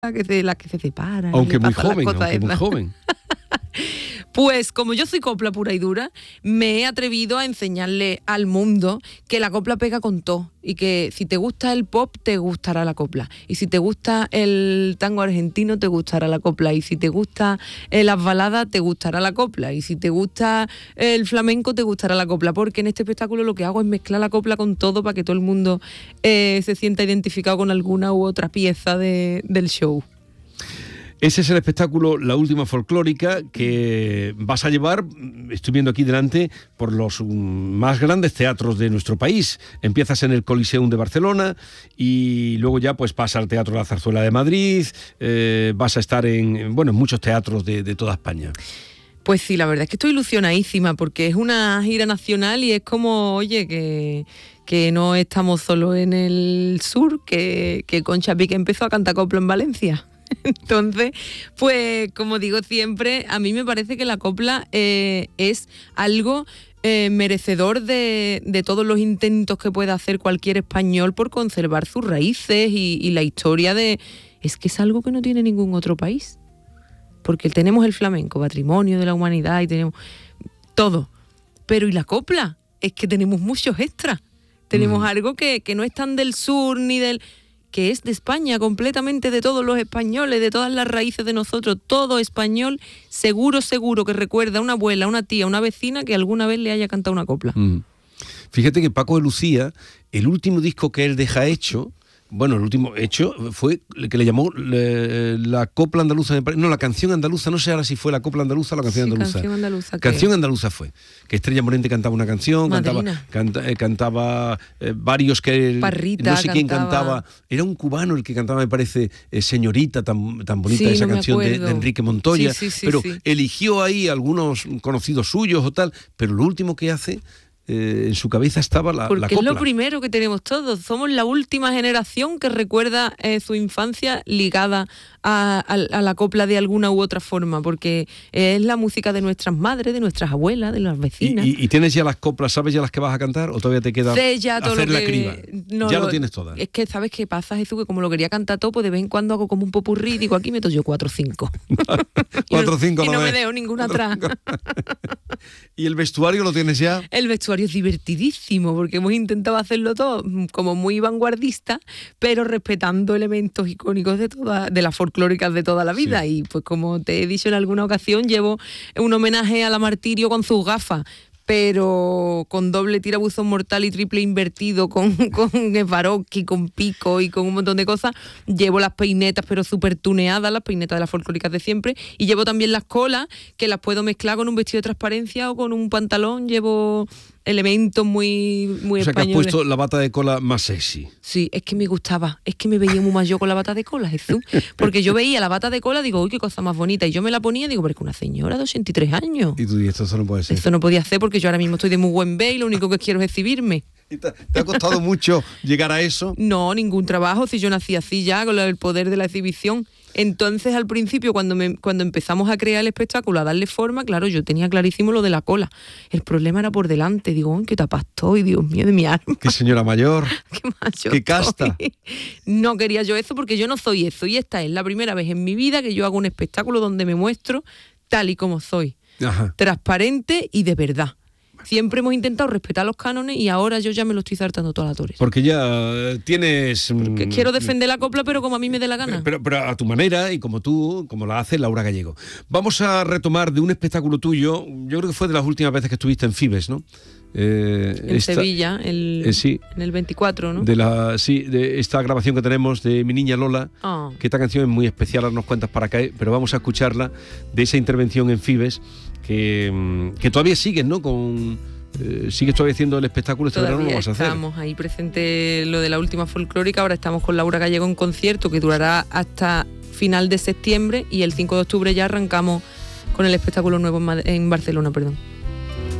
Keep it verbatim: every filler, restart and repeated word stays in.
que se, las que se separan. Aunque muy joven, aunque muy joven. Pues como yo soy copla pura y dura, me he atrevido a enseñarle al mundo que la copla pega con todo y que si te gusta el pop, te gustará la copla. Y si te gusta el tango argentino, te gustará la copla. Y si te gusta eh, las baladas, te gustará la copla. Y si te gusta el flamenco, te gustará la copla. Porque en este espectáculo lo que hago es mezclar la copla con todo para que todo el mundo eh, se sienta identificado con alguna u otra pieza de, del show. Ese es el espectáculo La Última Folclórica que vas a llevar, estoy viendo aquí delante, por los más grandes teatros de nuestro país. Empiezas en el Coliseum de Barcelona y luego ya pues pasa al Teatro La Zarzuela de Madrid, eh, vas a estar en, bueno, en muchos teatros de, de toda España. Pues sí, la verdad es que estoy ilusionadísima porque es una gira nacional y es como, oye, que, que no estamos solo en el sur, que, que Concha Piqué empezó a cantar copla en Valencia. Entonces, pues como digo siempre, a mí me parece que la copla eh, es algo eh, merecedor de, de todos los intentos que pueda hacer cualquier español por conservar sus raíces y, y la historia de... Es que es algo que no tiene ningún otro país. Porque tenemos el flamenco, patrimonio de la humanidad, y tenemos todo. Pero ¿y la copla? Es que tenemos muchos extras. Tenemos mm. algo que, que no es tan del sur ni del... que es de España, completamente de todos los españoles, de todas las raíces de nosotros, todo español, seguro, seguro que recuerda a una abuela, a una tía, a una vecina que alguna vez le haya cantado una copla. Mm. Fíjate que Paco de Lucía, el último disco que él deja hecho, bueno, el último hecho fue el que le llamó le, la copla andaluza, no, la canción andaluza, no sé ahora si fue la copla andaluza o la canción sí, andaluza. Canción andaluza. Canción andaluza fue, que Estrella Morente cantaba una canción, Madrina. cantaba, canta, eh, cantaba eh, varios que Parrita, no sé quién cantaba. cantaba, era un cubano el que cantaba, me parece, eh, Señorita, tan, tan bonita sí, esa no canción de, de Enrique Montoya, sí, sí, sí, pero sí. eligió ahí algunos conocidos suyos o tal, pero lo último que hace... Eh, en su cabeza estaba la, Porque la copla. Es lo primero que tenemos todos. Somos la última generación que recuerda eh, su infancia ligada a, a, a la copla de alguna u otra forma, porque es la música de nuestras madres, de nuestras abuelas, de las vecinas. ¿Y, y, y tienes ya las coplas, sabes ya las que vas a cantar o todavía te queda ya todo hacer lo la que, criba? No, ya lo, lo tienes todas. Es que sabes qué pasa, Jesús, que como lo quería cantar todo, pues de vez en cuando hago como un popurrí y digo, aquí meto yo cuatro o cinco. cuatro o cinco y no, no y no me dejo ninguna atrás. ¿Y el vestuario lo tienes ya? El vestuario es divertidísimo porque hemos intentado hacerlo todo como muy vanguardista, pero respetando elementos icónicos de toda, de las folclóricas de toda la vida. Sí. Y pues como te he dicho en alguna ocasión, llevo un homenaje a la Martirio con sus gafas, pero con doble tirabuzón mortal y triple invertido, con, con Swarovski, con pico y con un montón de cosas. Llevo las peinetas, pero súper tuneadas, las peinetas de las folclóricas de siempre. Y llevo también las colas, que las puedo mezclar con un vestido de transparencia o con un pantalón. Llevo elementos muy, muy o sea, españoles. Que has puesto la bata de cola más sexy. Sí, es que me gustaba, es que me veía muy mayor con la bata de cola, Jesús. Porque yo veía la bata de cola, digo, uy, qué cosa más bonita. Y yo me la ponía, digo, pero es que una señora de ochenta y tres años. Y tú dices, esto no puede ser. Esto no podía hacer porque yo ahora mismo estoy de muy buen ve y lo único que quiero es exhibirme. ¿Te, ¿Te ha costado mucho llegar a eso? No, ningún trabajo, si yo nací así ya, con el poder de la exhibición. Entonces, al principio, cuando, me, cuando empezamos a crear el espectáculo, a darle forma, claro, yo tenía clarísimo lo de la cola. El problema era por delante. Digo, ¡ay, qué tapa estoy! Dios mío, de mi alma. ¡Qué señora mayor! ¡Qué mayor! ¡Qué casta! No quería yo eso porque yo no soy eso. Y esta es la primera vez en mi vida que yo hago un espectáculo donde me muestro tal y como soy. Ajá. Transparente y de verdad. Siempre hemos intentado respetar los cánones y ahora yo ya me lo estoy saltando todas las torres. Porque ya tienes... Porque quiero defender la copla, pero como a mí me dé la gana. Pero, pero a tu manera y como tú, como la hace Laura Gallego. Vamos a retomar de un espectáculo tuyo, yo creo que fue de las últimas veces que estuviste en Fibes, ¿no? Eh, en esta, Sevilla, el, eh, sí, en el veinticuatro, ¿no? De la, sí, de esta grabación que tenemos de Mi Niña Lola, oh. que esta canción es muy especial, ahora nos cuentas para qué, pero vamos a escucharla, de esa intervención en Fibes, que, que todavía sigues, ¿no? Con, eh, sigues todavía haciendo el espectáculo, este verano lo vas a hacer. Estamos ahí presente lo de la última folclórica, ahora estamos con Laura Gallego en concierto, que durará hasta final de septiembre, y el cinco de octubre ya arrancamos con el espectáculo nuevo en, en Barcelona, perdón.